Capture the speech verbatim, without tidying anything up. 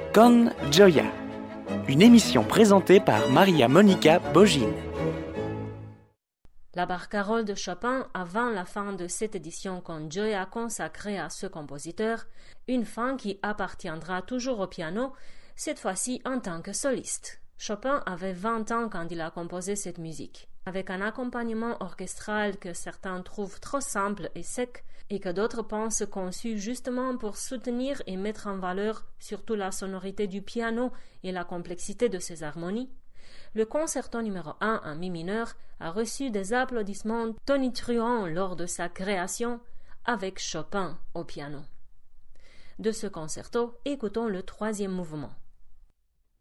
Con Gioia, une émission présentée par Maria Monica Bogin. La barcarolle de Chopin avant la fin de cette édition Con Gioia consacrée à ce compositeur, une fin qui appartiendra toujours au piano, cette fois-ci en tant que soliste. Chopin avait vingt ans quand il a composé cette musique, avec un accompagnement orchestral que certains trouvent trop simple et sec et que d'autres pensent conçu justement pour soutenir et mettre en valeur surtout la sonorité du piano et la complexité de ses harmonies. Le concerto numéro un en mi mineur a reçu des applaudissements tonitruants lors de sa création avec Chopin au piano. De ce concerto, écoutons le troisième mouvement.